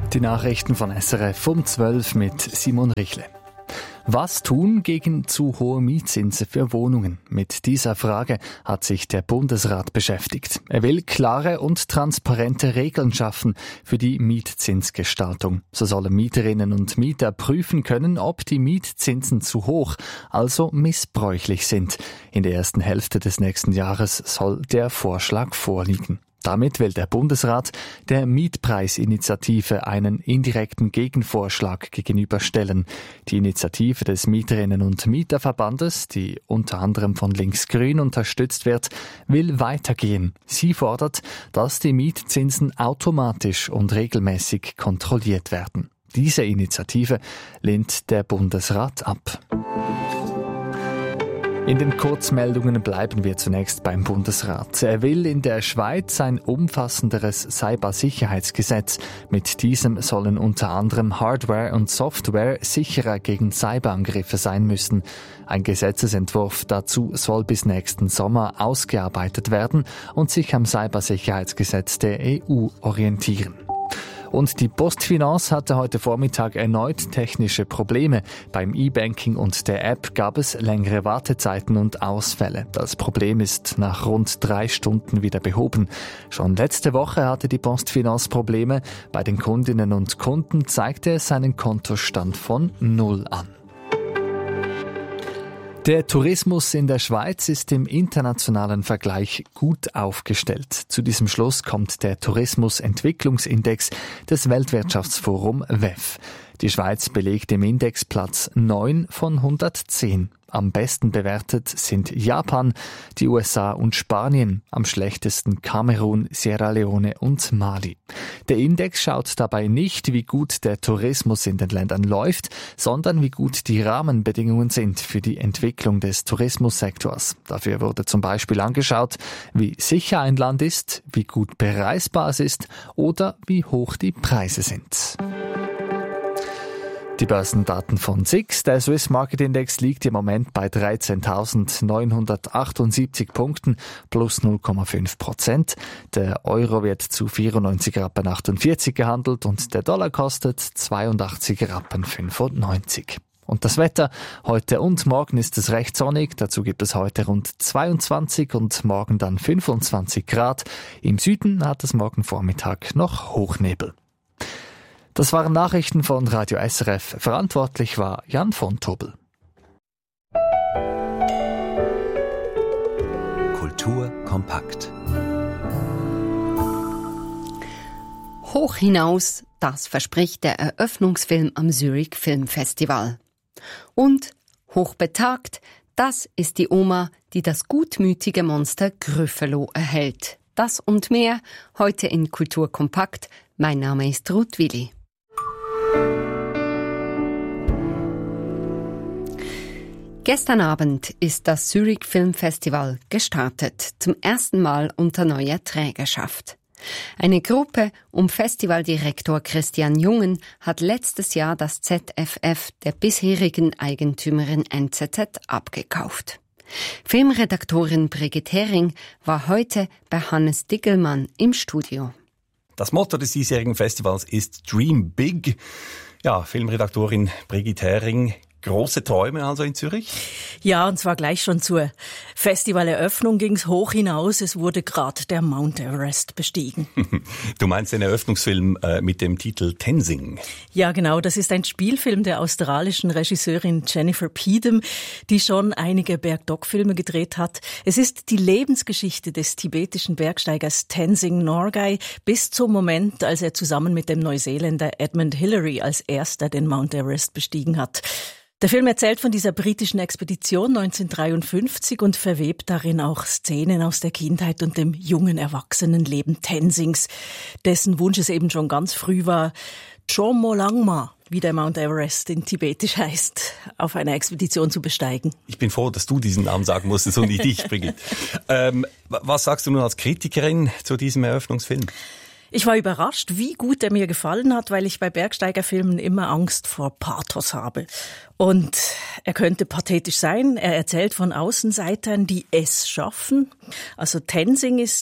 Die Nachrichten von SRF um 12 mit Simon Richle. Was tun gegen zu hohe Mietzinse für Wohnungen? Mit dieser Frage hat sich der Bundesrat beschäftigt. Er will klare und transparente Regeln schaffen für die Mietzinsgestaltung. So sollen Mieterinnen und Mieter prüfen können, ob die Mietzinsen zu hoch, also missbräuchlich sind. In der ersten Hälfte des nächsten Jahres soll der Vorschlag vorliegen. Damit will der Bundesrat der Mietpreisinitiative einen indirekten Gegenvorschlag gegenüberstellen. Die Initiative des Mieterinnen- und Mieterverbandes, die unter anderem von Linksgrün unterstützt wird, will weitergehen. Sie fordert, dass die Mietzinsen automatisch und regelmäßig kontrolliert werden. Diese Initiative lehnt der Bundesrat ab. In den Kurzmeldungen bleiben wir zunächst beim Bundesrat. Er will in der Schweiz ein umfassenderes Cybersicherheitsgesetz. Mit diesem sollen unter anderem Hardware und Software sicherer gegen Cyberangriffe sein müssen. Ein Gesetzesentwurf dazu soll bis nächsten Sommer ausgearbeitet werden und sich am Cybersicherheitsgesetz der EU orientieren. Und die Postfinance hatte heute Vormittag erneut technische Probleme. Beim E-Banking und der App gab es längere Wartezeiten und Ausfälle. Das Problem ist nach rund 3 Stunden wieder behoben. Schon letzte Woche hatte die Postfinance Probleme. Bei den Kundinnen und Kunden zeigte es einen Kontostand von 0 an. Der Tourismus in der Schweiz ist im internationalen Vergleich gut aufgestellt. Zu diesem Schluss kommt der Tourismusentwicklungsindex des Weltwirtschaftsforum WEF. Die Schweiz belegt im Index Platz 9 von 110. Am besten bewertet sind Japan, die USA und Spanien, am schlechtesten Kamerun, Sierra Leone und Mali. Der Index schaut dabei nicht, wie gut der Tourismus in den Ländern läuft, sondern wie gut die Rahmenbedingungen sind für die Entwicklung des Tourismussektors. Dafür wurde zum Beispiel angeschaut, wie sicher ein Land ist, wie gut bereisbar es ist oder wie hoch die Preise sind. Die Börsendaten von SIX. Der Swiss Market Index liegt im Moment bei 13.978 Punkten plus 0,5%. Der Euro wird zu 94,48 Rappen gehandelt und der Dollar kostet 82,95 Rappen. Und das Wetter, heute und morgen ist es recht sonnig, dazu gibt es heute rund 22 und morgen dann 25 Grad. Im Süden hat es morgen Vormittag noch Hochnebel. Das waren Nachrichten von Radio SRF. Verantwortlich war Jan von Tobel. Kultur kompakt. Hoch hinaus, das verspricht der Eröffnungsfilm am Zürich Filmfestival. Und hochbetagt, das ist die Oma, die das gutmütige Monster Gryffalo erhält. Das und mehr heute in Kultur kompakt. Mein Name ist Ruth Willi. Gestern Abend ist das Zürich Filmfestival gestartet, zum ersten Mal unter neuer Trägerschaft. Eine Gruppe um Festivaldirektor Christian Jungen hat letztes Jahr das ZFF der bisherigen Eigentümerin NZZ abgekauft. Filmredaktorin Brigitte Hering war heute bei Hannes Diggelmann im Studio. Das Motto des diesjährigen Festivals ist Dream Big. Ja, Filmredaktorin Brigitte Hering, große Träume also in Zürich? Ja, und zwar gleich schon zur Festivaleröffnung ging's hoch hinaus. Es wurde gerade der Mount Everest bestiegen. Du meinst den Eröffnungsfilm mit dem Titel Tenzing? Ja, genau. Das ist ein Spielfilm der australischen Regisseurin Jennifer Peedham, die schon einige Bergdokfilme gedreht hat. Es ist die Lebensgeschichte des tibetischen Bergsteigers Tenzing Norgay bis zum Moment, als er zusammen mit dem Neuseeländer Edmund Hillary als erster den Mount Everest bestiegen hat. Der Film erzählt von dieser britischen Expedition 1953 und verwebt darin auch Szenen aus der Kindheit und dem jungen Erwachsenenleben Tenzings, dessen Wunsch es eben schon ganz früh war, Chomolungma, wie der Mount Everest in Tibetisch heißt, auf einer Expedition zu besteigen. Ich bin froh, dass du diesen Namen sagen musstest und nicht ich, Brigitte. Was sagst du nun als Kritikerin zu diesem Eröffnungsfilm? Ich war überrascht, wie gut er mir gefallen hat, weil ich bei Bergsteigerfilmen immer Angst vor Pathos habe. Und er könnte pathetisch sein. Er erzählt von Außenseitern, die es schaffen. Also Tenzing ist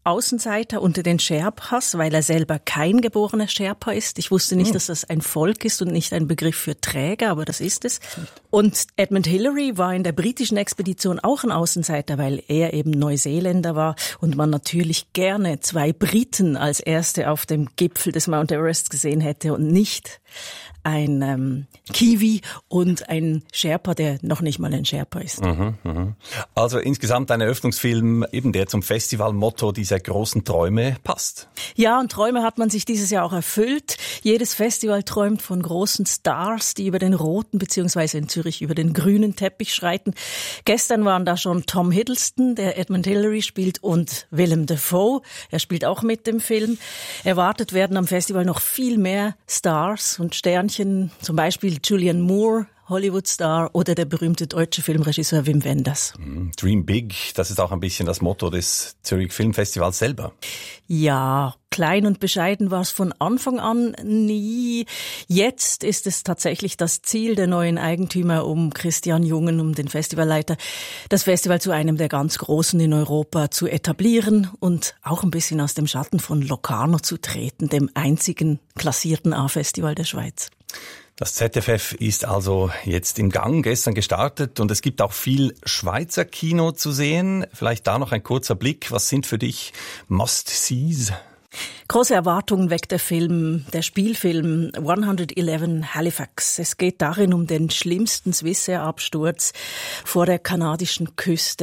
Außenseiter unter den Sherpas, weil er selber kein geborener Sherpa ist. Ich wusste nicht, dass das ein Volk ist und nicht ein Begriff für Träger, aber das ist es. Und Edmund Hillary war in der britischen Expedition auch ein Außenseiter, weil er eben Neuseeländer war und man natürlich gerne 2 Briten als Erste auf dem Gipfel des Mount Everest gesehen hätte und nicht ein Kiwi und ein Sherpa, der noch nicht mal ein Sherpa ist. Also insgesamt ein Eröffnungsfilm, eben der zum Festivalmotto dieser großen Träume passt. Ja, und Träume hat man sich dieses Jahr auch erfüllt. Jedes Festival träumt von großen Stars, die über den roten bzw. in Zürich über den grünen Teppich schreiten. Gestern waren da schon Tom Hiddleston, der Edmund Hillary spielt, und Willem Dafoe. Er spielt auch mit dem Film. Erwartet werden am Festival noch viel mehr Stars und Sternchen, zum Beispiel Julianne Moore, Hollywood-Star, oder der berühmte deutsche Filmregisseur Wim Wenders. Dream Big, das ist auch ein bisschen das Motto des Zürich Filmfestivals selber. Ja, klein und bescheiden war es von Anfang an nie. Jetzt ist es tatsächlich das Ziel der neuen Eigentümer um Christian Jungen, um den Festivalleiter, das Festival zu einem der ganz Großen in Europa zu etablieren und auch ein bisschen aus dem Schatten von Locarno zu treten, dem einzigen klassierten A-Festival der Schweiz. Das ZFF ist also jetzt im Gang, gestern gestartet, und es gibt auch viel Schweizer Kino zu sehen. Vielleicht da noch ein kurzer Blick. Was sind für dich Must-Sees? Große Erwartungen weckt der Spielfilm 111 Halifax. Es geht darin um den schlimmsten Swissair-Absturz vor der kanadischen Küste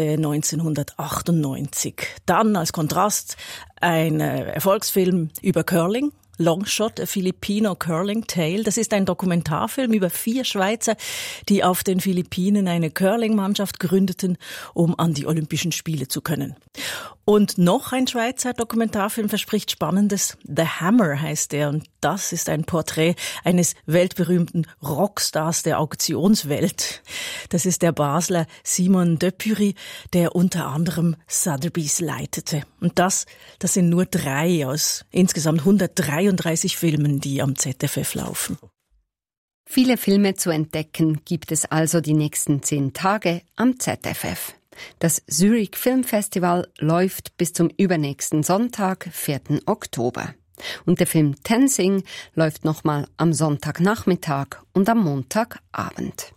1998. Dann als Kontrast ein Erfolgsfilm über Curling. Longshot, a Filipino Curling Tale. Das ist ein Dokumentarfilm über 4 Schweizer, die auf den Philippinen eine Curling-Mannschaft gründeten, um an die Olympischen Spiele zu können. Und noch ein Schweizer Dokumentarfilm verspricht Spannendes. The Hammer heißt er, und das ist ein Porträt eines weltberühmten Rockstars der Auktionswelt. Das ist der Basler Simon Depury, der unter anderem Sotheby's leitete. Und das sind nur 3 aus insgesamt 133 Filmen, die am ZFF laufen. Viele Filme zu entdecken gibt es also die nächsten 10 Tage am ZFF. Das Zurich Filmfestival läuft bis zum übernächsten Sonntag, 4. Oktober. Und der Film Tenzing läuft nochmal am Sonntagnachmittag und am Montagabend.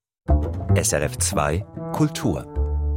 SRF 2 Kultur.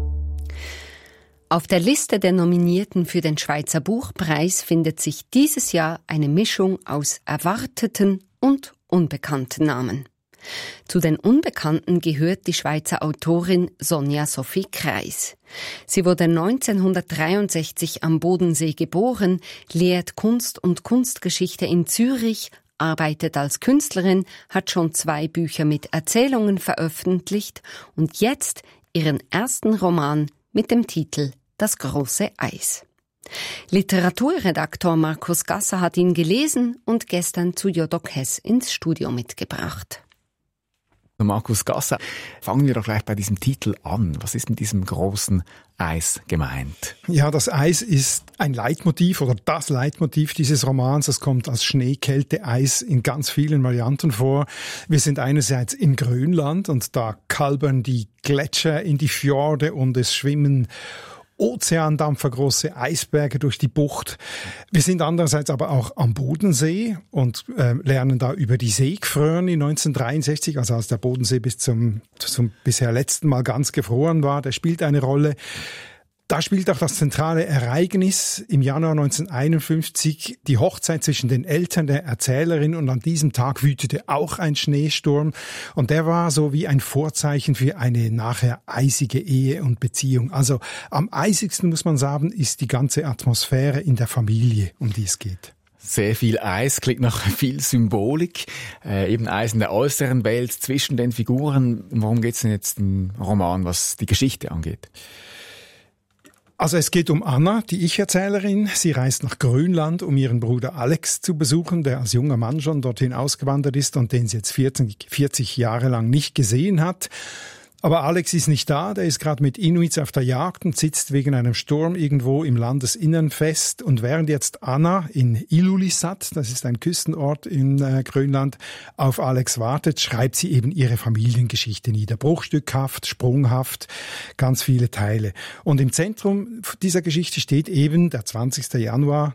Auf der Liste der Nominierten für den Schweizer Buchpreis findet sich dieses Jahr eine Mischung aus erwarteten und unbekannten Namen. Zu den Unbekannten gehört die Schweizer Autorin Sonja Sophie Kreis. Sie wurde 1963 am Bodensee geboren, lehrt Kunst und Kunstgeschichte in Zürich, arbeitet als Künstlerin, hat schon 2 Bücher mit Erzählungen veröffentlicht und jetzt ihren ersten Roman mit dem Titel Das große Eis. Literaturredaktor Markus Gasser hat ihn gelesen und gestern zu Jodok Hess ins Studio mitgebracht. Markus Gasser, fangen wir doch gleich bei diesem Titel an. Was ist mit diesem großen Eis gemeint? Ja, das Eis ist ein Leitmotiv oder das Leitmotiv dieses Romans. Es kommt als Schnee, Kälte, Eis in ganz vielen Varianten vor. Wir sind einerseits in Grönland und da kalbern die Gletscher in die Fjorde und es schwimmen Ozeandampfer, große Eisberge durch die Bucht. Wir sind andererseits aber auch am Bodensee und lernen da über die Seegefrorene 1963, also als der Bodensee bis zum bisher letzten Mal ganz gefroren war. Der spielt eine Rolle. Da spielt auch das zentrale Ereignis im Januar 1951, die Hochzeit zwischen den Eltern der Erzählerin, und an diesem Tag wütete auch ein Schneesturm und der war so wie ein Vorzeichen für eine nachher eisige Ehe und Beziehung. Also am eisigsten, muss man sagen, ist die ganze Atmosphäre in der Familie, um die es geht. Sehr viel Eis, klingt nach viel Symbolik, eben Eis in der äußeren Welt zwischen den Figuren. Worum geht es denn jetzt im Roman, was die Geschichte angeht? Also es geht um Anna, die Ich-Erzählerin. Sie reist nach Grönland, um ihren Bruder Alex zu besuchen, der als junger Mann schon dorthin ausgewandert ist und den sie jetzt 40 Jahre lang nicht gesehen hat. Aber Alex ist nicht da, der ist gerade mit Inuits auf der Jagd und sitzt wegen einem Sturm irgendwo im Landesinnern fest. Und während jetzt Anna in Ilulissat, das ist ein Küstenort in Grönland, auf Alex wartet, schreibt sie eben ihre Familiengeschichte nieder. Bruchstückhaft, sprunghaft, ganz viele Teile. Und im Zentrum dieser Geschichte steht eben der 20. Januar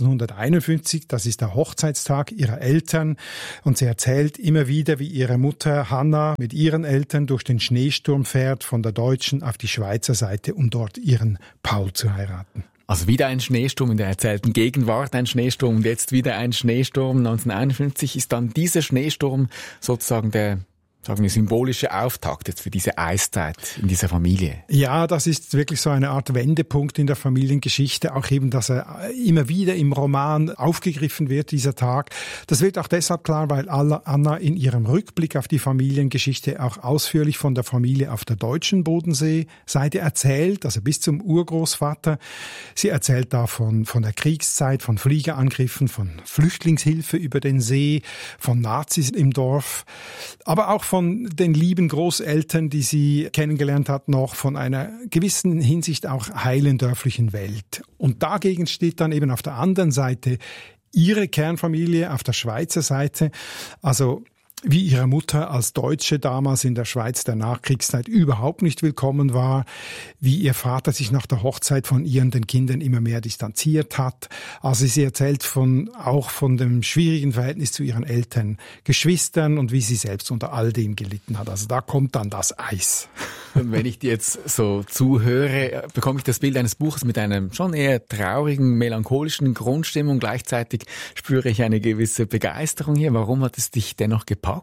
1951, das ist der Hochzeitstag ihrer Eltern. Und sie erzählt immer wieder, wie ihre Mutter Hanna mit ihren Eltern durch den Schneesturm fährt von der deutschen auf die Schweizer Seite, um dort ihren Paul zu heiraten. Also wieder ein Schneesturm in der erzählten Gegenwart, ein Schneesturm und jetzt wieder ein Schneesturm. 1951 ist dann dieser Schneesturm sozusagen der, sagen wir, symbolische Auftakt jetzt für diese Eiszeit in dieser Familie. Ja, das ist wirklich so eine Art Wendepunkt in der Familiengeschichte. Auch eben, dass er immer wieder im Roman aufgegriffen wird, dieser Tag. Das wird auch deshalb klar, weil Anna in ihrem Rückblick auf die Familiengeschichte auch ausführlich von der Familie auf der deutschen Bodenseeseite erzählt, also bis zum Urgroßvater. Sie erzählt da von der Kriegszeit, von Fliegerangriffen, von Flüchtlingshilfe über den See, von Nazis im Dorf, aber auch von den lieben Großeltern, die sie kennengelernt hat, noch von einer gewissen Hinsicht auch heilen dörflichen Welt. Und dagegen steht dann eben auf der anderen Seite ihre Kernfamilie, auf der Schweizer Seite, also wie ihre Mutter als Deutsche damals in der Schweiz der Nachkriegszeit überhaupt nicht willkommen war, wie ihr Vater sich nach der Hochzeit von ihr und den Kindern immer mehr distanziert hat. Also sie erzählt auch von dem schwierigen Verhältnis zu ihren Eltern, Geschwistern und wie sie selbst unter all dem gelitten hat. Also da kommt dann das Eis. Und wenn ich dir jetzt so zuhöre, bekomme ich das Bild eines Buches mit einer schon eher traurigen, melancholischen Grundstimmung. Gleichzeitig spüre ich eine gewisse Begeisterung hier. Warum hat es dich dennoch gepackt?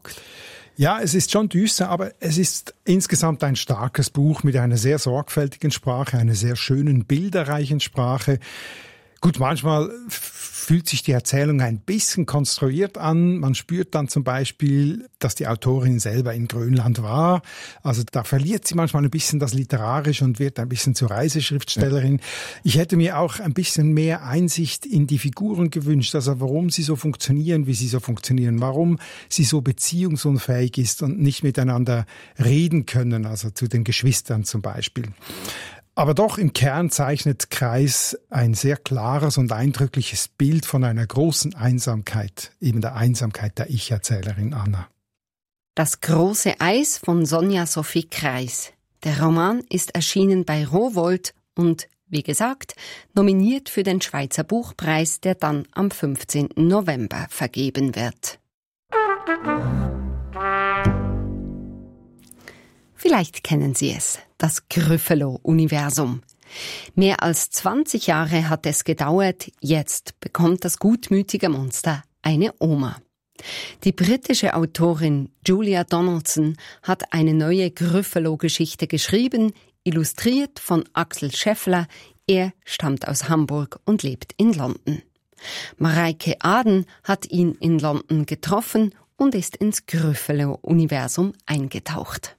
Ja, es ist schon düster, aber es ist insgesamt ein starkes Buch mit einer sehr sorgfältigen Sprache, einer sehr schönen, bilderreichen Sprache. Gut, manchmal fühlt sich die Erzählung ein bisschen konstruiert an. Man spürt dann zum Beispiel, dass die Autorin selber in Grönland war. Also da verliert sie manchmal ein bisschen das Literarische und wird ein bisschen zur Reiseschriftstellerin. Ja. Ich hätte mir auch ein bisschen mehr Einsicht in die Figuren gewünscht, also warum sie so funktionieren, wie sie so funktionieren, warum sie so beziehungsunfähig ist und nicht miteinander reden können, also zu den Geschwistern zum Beispiel. Aber doch im Kern zeichnet Kreis ein sehr klares und eindrückliches Bild von einer großen Einsamkeit, eben der Einsamkeit der Ich-Erzählerin Anna. Das große Eis von Sonja Sophie Kreis. Der Roman ist erschienen bei Rowohlt und, wie gesagt, nominiert für den Schweizer Buchpreis, der dann am 15. November vergeben wird. Vielleicht kennen Sie es, das Gryffalo-Universum. Mehr als 20 Jahre hat es gedauert, jetzt bekommt das gutmütige Monster eine Oma. Die britische Autorin Julia Donaldson hat eine neue Gryffalo-Geschichte geschrieben, illustriert von Axel Scheffler. Er stammt aus Hamburg und lebt in London. Mareike Aden hat ihn in London getroffen und ist ins Gryffalo-Universum eingetaucht.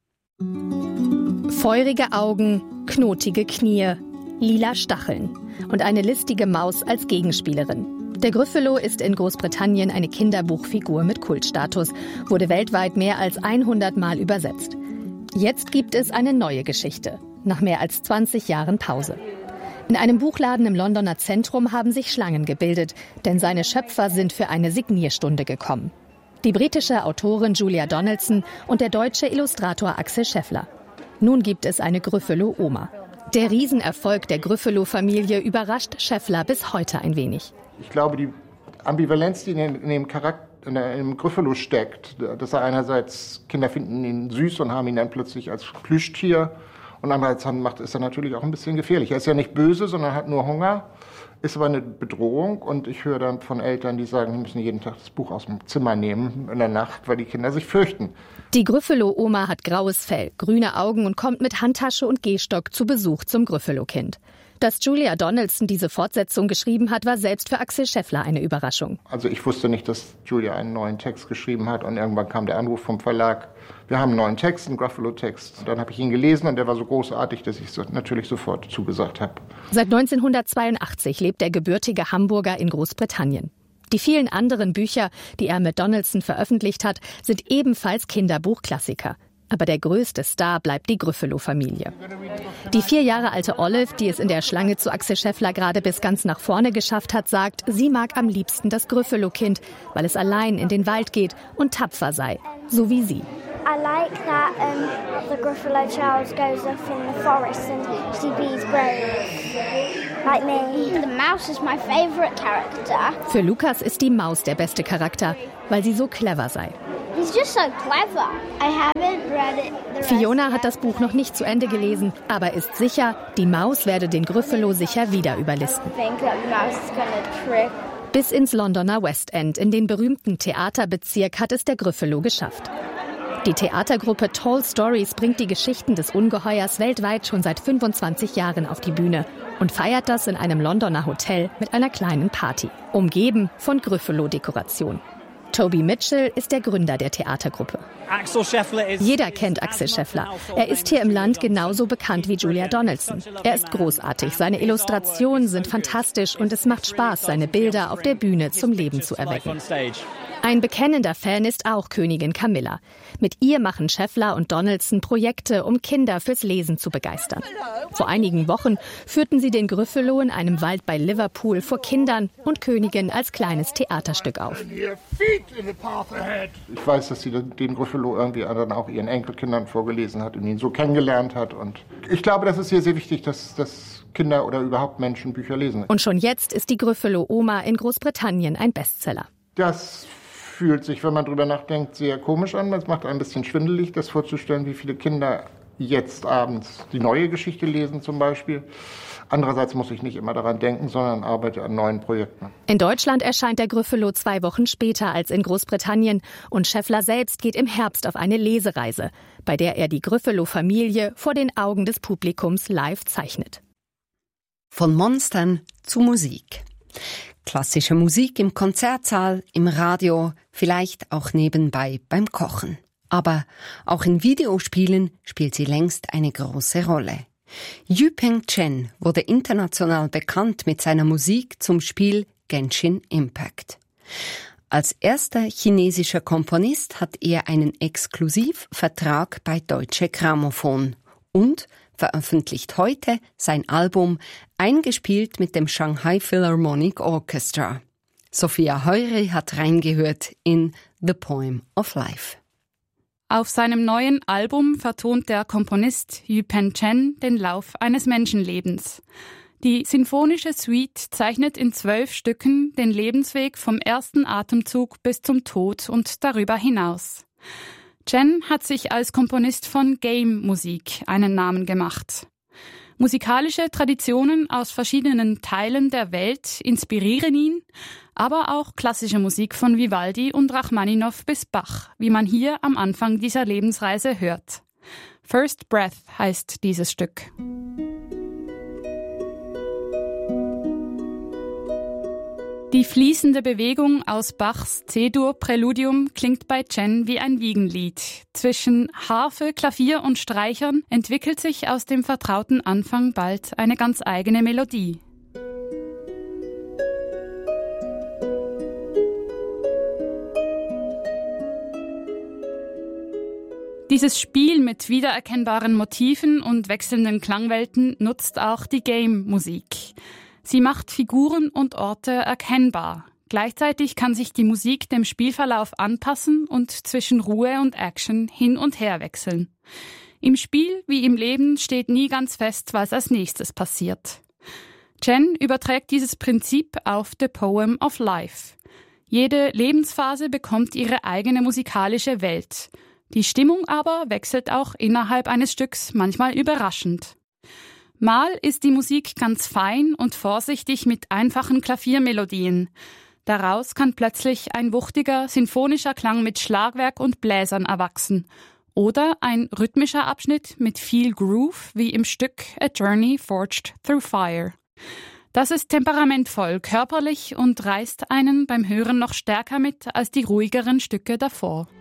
Feurige Augen, knotige Knie, lila Stacheln und eine listige Maus als Gegenspielerin. Der Gryffalo ist in Großbritannien eine Kinderbuchfigur mit Kultstatus, wurde weltweit mehr als 100 Mal übersetzt. Jetzt gibt es eine neue Geschichte, nach mehr als 20 Jahren Pause. In einem Buchladen im Londoner Zentrum haben sich Schlangen gebildet, denn seine Schöpfer sind für eine Signierstunde gekommen. Die britische Autorin Julia Donaldson und der deutsche Illustrator Axel Scheffler. Nun gibt es eine Gryffalo-Oma. Der Riesenerfolg der Gryffalo-Familie überrascht Scheffler bis heute ein wenig. Ich glaube, die Ambivalenz, die in dem Charakter, im Gryffalo steckt, dass er einerseits, Kinder finden ihn süß und haben ihn dann plötzlich als Plüschtier und andererseits ist er natürlich auch ein bisschen gefährlich. Er ist ja nicht böse, sondern hat nur Hunger. Ist aber eine Bedrohung und ich höre dann von Eltern, die sagen, sie müssen jeden Tag das Buch aus dem Zimmer nehmen in der Nacht, weil die Kinder sich fürchten. Die Gryffalo-Oma hat graues Fell, grüne Augen und kommt mit Handtasche und Gehstock zu Besuch zum Gryffalo-Kind. Dass Julia Donaldson diese Fortsetzung geschrieben hat, war selbst für Axel Scheffler eine Überraschung. Also ich wusste nicht, dass Julia einen neuen Text geschrieben hat und irgendwann kam der Anruf vom Verlag, wir haben einen neuen Text, einen Gryffalo-Text. Und dann habe ich ihn gelesen und der war so großartig, dass ich natürlich sofort zugesagt habe. Seit 1982 lebt der gebürtige Hamburger in Großbritannien. Die vielen anderen Bücher, die er mit Donaldson veröffentlicht hat, sind ebenfalls Kinderbuchklassiker. Aber der größte Star bleibt die Gryffalo-Familie. Die 4 Jahre alte Olive, die es in der Schlange zu Axel Scheffler gerade bis ganz nach vorne geschafft hat, sagt, sie mag am liebsten das Gryffalo-Kind, weil es allein in den Wald geht und tapfer sei, so wie sie. I like that the Gruffalo child goes off in the forest and she bees brave, like me. The mouse is my favorite character. Für Lukas ist die Maus der beste Charakter, weil sie so clever sei. He's just so clever. I haven't read it. Fiona hat das Buch noch nicht zu Ende gelesen, aber ist sicher, die Maus werde den Gryffalo sicher wieder überlisten. I think that the mouse is gonna trick. Bis ins Londoner West End, in den berühmten Theaterbezirk, hat es der Gryffalo geschafft. Die Theatergruppe Tall Stories bringt die Geschichten des Ungeheuers weltweit schon seit 25 Jahren auf die Bühne und feiert das in einem Londoner Hotel mit einer kleinen Party, umgeben von Gryffalo-Dekoration. Toby Mitchell ist der Gründer der Theatergruppe. Jeder kennt Axel Scheffler. Er ist hier im Land genauso bekannt wie Julia Donaldson. Er ist großartig, seine Illustrationen sind fantastisch und es macht Spaß, seine Bilder auf der Bühne zum Leben zu erwecken. Ein bekennender Fan ist auch Königin Camilla. Mit ihr machen Scheffler und Donaldson Projekte, um Kinder fürs Lesen zu begeistern. Vor einigen Wochen führten sie den Gryffalo in einem Wald bei Liverpool vor Kindern und Königin als kleines Theaterstück auf. Ich weiß, dass sie den Gryffalo irgendwie dann auch ihren Enkelkindern vorgelesen hat und ihn so kennengelernt hat. Und ich glaube, das ist hier sehr wichtig, dass Kinder oder überhaupt Menschen Bücher lesen. Und schon jetzt ist die Gryffalo-Oma in Großbritannien ein Bestseller. Das fühlt sich, wenn man drüber nachdenkt, sehr komisch an. Es macht ein bisschen schwindelig, das vorzustellen, wie viele Kinder jetzt abends die neue Geschichte lesen zum Beispiel. Andererseits muss ich nicht immer daran denken, sondern arbeite an neuen Projekten. In Deutschland erscheint der Gryffalo 2 Wochen später als in Großbritannien und Scheffler selbst geht im Herbst auf eine Lesereise, bei der er die Gryffalo-Familie vor den Augen des Publikums live zeichnet. Von Monstern zu Musik. Klassische Musik im Konzertsaal, im Radio, vielleicht auch nebenbei beim Kochen. Aber auch in Videospielen spielt sie längst eine große Rolle. Yupeng Chen wurde international bekannt mit seiner Musik zum Spiel Genshin Impact. Als erster chinesischer Komponist hat er einen Exklusivvertrag bei Deutsche Grammophon und veröffentlicht heute sein Album eingespielt mit dem Shanghai Philharmonic Orchestra. Sophia Heury hat reingehört in The Poem of Life. Auf seinem neuen Album vertont der Komponist Yupeng Chen den Lauf eines Menschenlebens. Die sinfonische Suite zeichnet in 12 Stücken den Lebensweg vom ersten Atemzug bis zum Tod und darüber hinaus. Chen hat sich als Komponist von Game-Musik einen Namen gemacht. Musikalische Traditionen aus verschiedenen Teilen der Welt inspirieren ihn, aber auch klassische Musik von Vivaldi und Rachmaninow bis Bach, wie man hier am Anfang dieser Lebensreise hört. First Breath heißt dieses Stück. Die fließende Bewegung aus Bachs C-Dur-Präludium klingt bei Chen wie ein Wiegenlied. Zwischen Harfe, Klavier und Streichern entwickelt sich aus dem vertrauten Anfang bald eine ganz eigene Melodie. Dieses Spiel mit wiedererkennbaren Motiven und wechselnden Klangwelten nutzt auch die Game-Musik. Sie macht Figuren und Orte erkennbar. Gleichzeitig kann sich die Musik dem Spielverlauf anpassen und zwischen Ruhe und Action hin und her wechseln. Im Spiel wie im Leben steht nie ganz fest, was als nächstes passiert. Chen überträgt dieses Prinzip auf The Poem of Life. Jede Lebensphase bekommt ihre eigene musikalische Welt. Die Stimmung aber wechselt auch innerhalb eines Stücks manchmal überraschend. Mal ist die Musik ganz fein und vorsichtig mit einfachen Klaviermelodien. Daraus kann plötzlich ein wuchtiger, sinfonischer Klang mit Schlagwerk und Bläsern erwachsen. Oder ein rhythmischer Abschnitt mit viel Groove, wie im Stück A Journey Forged Through Fire. Das ist temperamentvoll, körperlich und reißt einen beim Hören noch stärker mit als die ruhigeren Stücke davor.